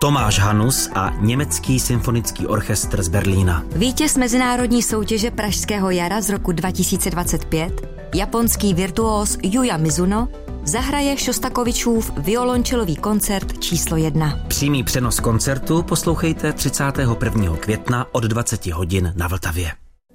Tomáš Hanus a Německý symfonický orchestr z Berlína. Vítěz mezinárodní soutěže Pražského jara z roku 2025, japonský virtuóz Yuya Mizuno, zahraje Šostakovičův violončelový koncert číslo 1. Přímý přenos koncertu poslouchejte 31. května od 20 hodin na Vltavě.